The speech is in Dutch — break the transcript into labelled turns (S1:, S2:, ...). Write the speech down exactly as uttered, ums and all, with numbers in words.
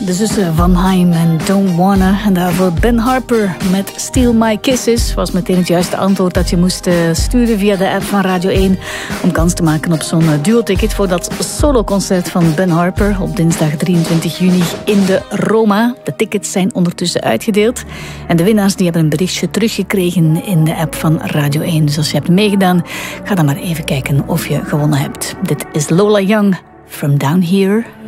S1: de zussen Van Haim en Don't Wanna. En daarvoor Ben Harper met Steal My Kisses. Was meteen het juiste antwoord dat je moest sturen via de app van Radio één. Om kans te maken op zo'n duo-ticket voor dat soloconcert van Ben Harper. Op dinsdag drieëntwintig juni in de Roma. De tickets zijn ondertussen uitgedeeld. En de winnaars die hebben een berichtje teruggekregen in de app van Radio één. Dus als je hebt meegedaan, ga dan maar even kijken of je gewonnen hebt. Dit is Lola Young from Down Here